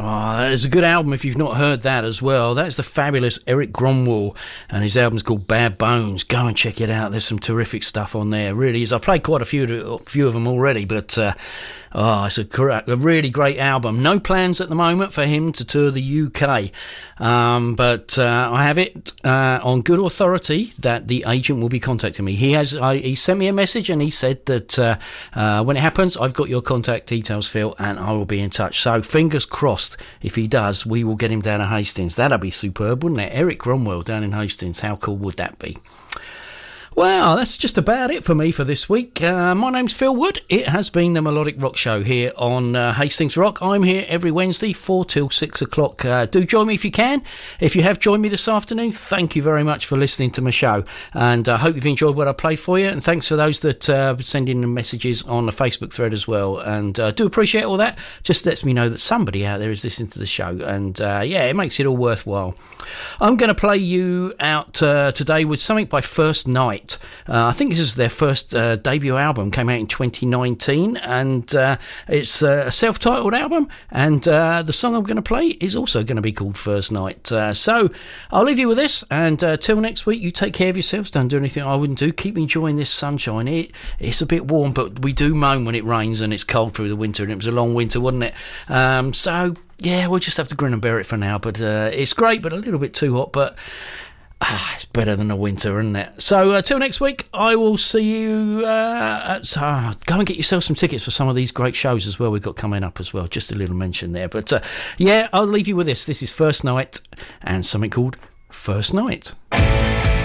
Oh, it's a good album if you've not heard that as well. That's the fabulous Eric Gromwell, and his album's called Bad Bones. Go and check it out. There's some terrific stuff on there. It really is. I've played quite a few of them already, but it's a really great album. No plans at the moment for him to tour the UK, but I have it on good authority that the agent will be contacting me. He sent me a message and he said that when it happens, I've got your contact details, Phil, and I will be in touch. So fingers crossed. If he does, we will get him down to Hastings. That'd be superb, wouldn't it? Eric Gromwell down in Hastings. How cool would that be? Well, that's just about it for me for this week. My name's Phil Wood. It has been the Melodic Rock Show here on Hastings Rock. I'm here every Wednesday, 4 till 6 o'clock. Do join me if you can. If you have joined me this afternoon, thank you very much for listening to my show. And I hope you've enjoyed what I played for you. And thanks for those that send in messages on the Facebook thread as well. And do appreciate all that. Just lets me know that somebody out there is listening to the show. And it makes it all worthwhile. I'm going to play you out today with something by First Night. I think this is their first debut album, came out in 2019, and it's a self-titled album, and the song I'm going to play is also going to be called First Night. So I'll leave you with this, and till next week, you take care of yourselves. Don't do anything I wouldn't do. Keep enjoying this sunshine. It's a bit warm, but we do moan when it rains and it's cold through the winter, and it was a long winter, wasn't it? Yeah, we'll just have to grin and bear it for now, but it's great, but a little bit too hot, but it's better than the winter, isn't it? So till next week, I will see you go and get yourself some tickets for some of these great shows as well we've got coming up as well. Just a little mention there. But I'll leave you with this. This is First Night and something called First Night.